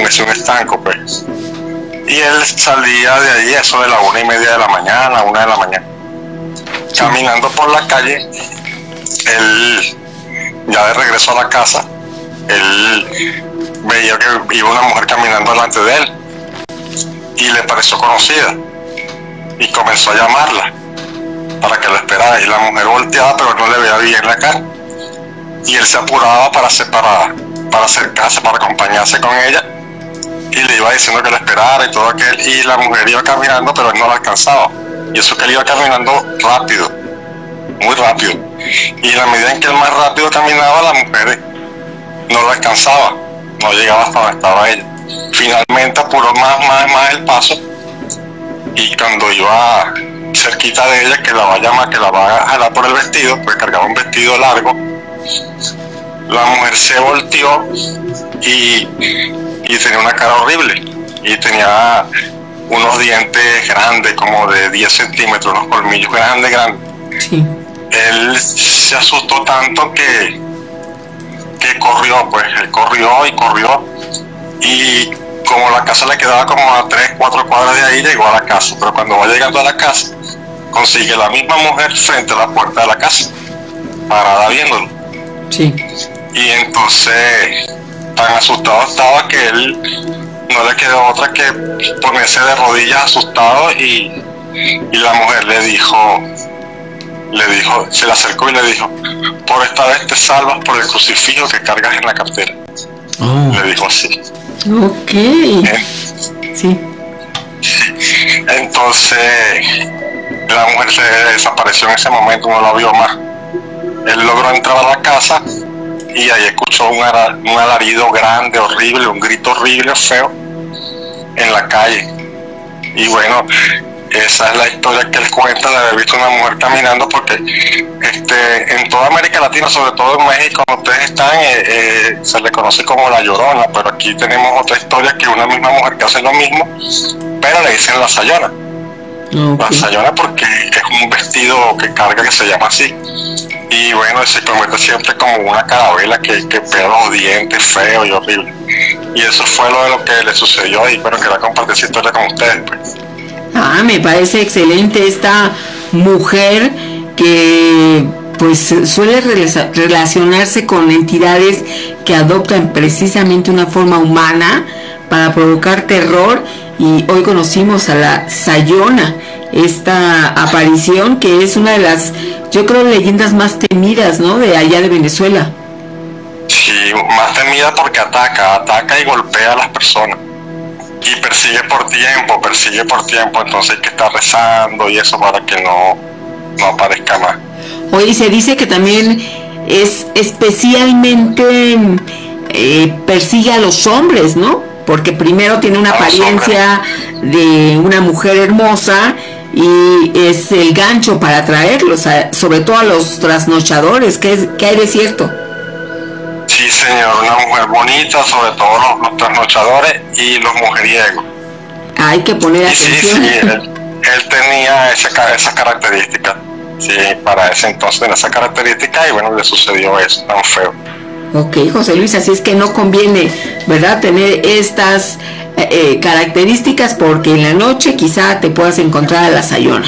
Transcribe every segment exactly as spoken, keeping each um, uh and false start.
es un estanco, pues. Y él salía de ahí, eso de la una y media de la mañana, una de la mañana. Sí. Caminando por la calle, él, ya de regreso a la casa, él veía que iba una mujer caminando delante de él y le pareció conocida y comenzó a llamarla para que lo esperara, y la mujer volteaba pero no le veía bien la cara, y él se apuraba para, para, para acercarse, para acompañarse con ella, y le iba diciendo que la esperara y todo aquel, y la mujer iba caminando pero él no la alcanzaba, y eso que él iba caminando rápido, muy rápido, y a la medida en que él más rápido caminaba, la mujer no lo alcanzaba, no llegaba hasta donde estaba ella. Finalmente apuró más, más, más el paso, y cuando iba cerquita de ella, que la va a llamar, que la va a jalar por el vestido, pues cargaba un vestido largo, la mujer se volteó y, y tenía una cara horrible, y tenía unos dientes grandes, como de diez centímetros, unos colmillos grandes, grandes. Sí. Él se asustó tanto que que corrió, pues él corrió y corrió, y como la casa le quedaba como a tres, cuatro cuadras de ahí, llegó a la casa, pero cuando va llegando a la casa, consigue la misma mujer frente a la puerta de la casa, parada viéndolo. Sí. Y entonces, tan asustado estaba que él no le quedó otra que ponerse de rodillas asustado, y, y la mujer le dijo, le dijo, se le acercó y le dijo: por esta vez te salvas por el crucifijo que cargas en la cartera. Oh. Le dijo así. Ok. ¿Eh? Sí. Entonces, la mujer se desapareció en ese momento, no la vio más. Él logró entrar a la casa y ahí escuchó un, ara, un alarido grande, horrible, un grito horrible, feo, en la calle. Y bueno, esa es la historia que él cuenta de haber visto una mujer caminando, porque este, en toda América Latina, sobre todo en México, donde ustedes están, eh, eh, se le conoce como la Llorona, pero aquí tenemos otra historia, que una misma mujer que hace lo mismo, pero le dicen la Sayona. Okay. La Sayona porque es un vestido que carga que se llama así, y bueno, se convierte siempre como una carabela que, que pega los dientes, feo y horrible. Y eso fue lo de lo que le sucedió ahí, pero quería compartir esa historia con ustedes, pues. Ah, me parece excelente esta mujer que pues suele relacionarse con entidades que adoptan precisamente una forma humana para provocar terror, y hoy conocimos a la Sayona, esta aparición que es una de las, yo creo, leyendas más temidas, ¿no?, de allá de Venezuela. Sí, más temida porque ataca, ataca y golpea a las personas. Y persigue por tiempo, persigue por tiempo, entonces hay que estar rezando y eso para que no, no aparezca más. Oye, se dice que también es especialmente eh, persigue a los hombres, ¿no? Porque primero tiene una a apariencia de una mujer hermosa y es el gancho para atraerlos, a, sobre todo a los trasnochadores. ¿Qué, qué hay de cierto? Sí, señor, una mujer bonita, sobre todo los, los trasnochadores y los mujeriegos. Hay que poner y atención. Sí, sí, él, él tenía esa, esa característica. Sí, para ese entonces tenía esa característica y bueno, le sucedió eso tan feo. Ok, José Luis, así es que no conviene, ¿verdad?, tener estas eh, características, porque en la noche quizá te puedas encontrar a la Sayona.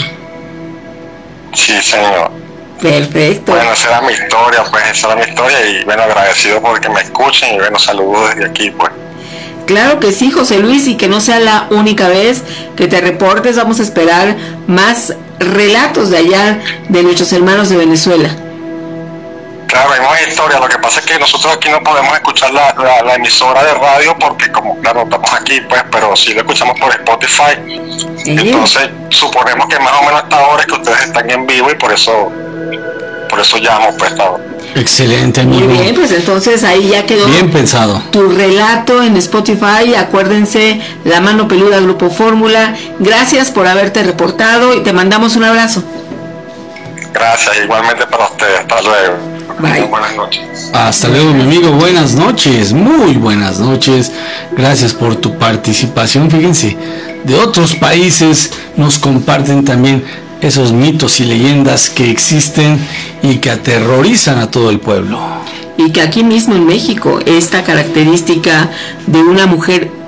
Sí, señor. Perfecto. Bueno, esa era mi historia, pues esa era mi historia, y bueno, agradecido porque me escuchen, y bueno, saludos desde aquí, pues. Claro que sí, José Luis, y que no sea la única vez que te reportes. Vamos a esperar más relatos de allá, de nuestros hermanos de Venezuela. Claro, hay más historia. Lo que pasa es que nosotros aquí no podemos escuchar la, la, la emisora de radio porque, como claro, estamos aquí, pues, pero sí lo escuchamos por Spotify. ¿Sí? Entonces, suponemos que más o menos hasta ahora es que ustedes están en vivo, y por eso por eso llamo, pues, ahora. Excelente, amigo. Muy bien, pues entonces ahí ya quedó bien pensado tu relato en Spotify. Acuérdense, La Mano Peluda, Grupo Fórmula. Gracias por haberte reportado y te mandamos un abrazo. Gracias, igualmente para ustedes. Hasta luego. Bye. Buenas noches. Hasta luego, mi amigo. Buenas noches, muy buenas noches. Gracias por tu participación. Fíjense, de otros países nos comparten también esos mitos y leyendas que existen y que aterrorizan a todo el pueblo. Y que aquí mismo en México, esta característica de una mujer